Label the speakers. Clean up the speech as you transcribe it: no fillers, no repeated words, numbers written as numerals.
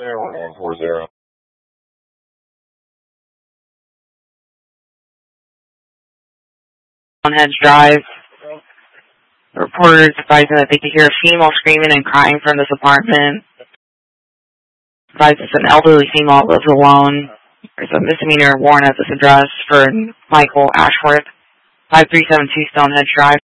Speaker 1: Air 1140.
Speaker 2: On Hedge Drive. The reporter is advising that they could hear a female screaming and crying from this apartment. Advises an elderly female lives alone. There's a misdemeanor warrant at this address for Michael Ashworth, 5372 Stonehenge Drive.